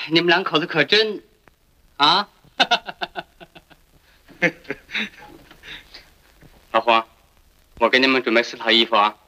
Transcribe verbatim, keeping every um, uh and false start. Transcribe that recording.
你们两口子可真，啊！ 老黄，我给你们准备四套衣服啊。